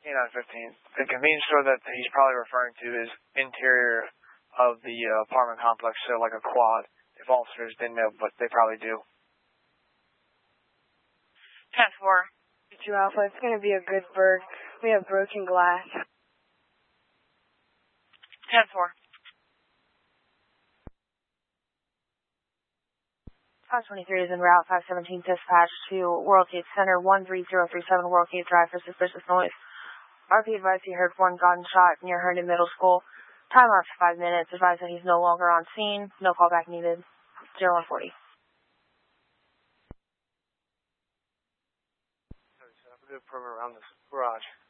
A915. The convenience store that he's probably referring to is interior of the apartment complex, so like a quad. If officers didn't know, but they probably do. 10-4. 2 Alpha, it's going to be a good bird. We have broken glass. 10-4. 523 is en route, 517 dispatch to Worldgate Center, 13037 Worldgate Drive for suspicious noise. RP advised he heard one gunshot near Herndon Middle School. Time out for 5 minutes. Advised that he's no longer on scene. No callback needed. 0140. So I'm going to perimeter around this garage.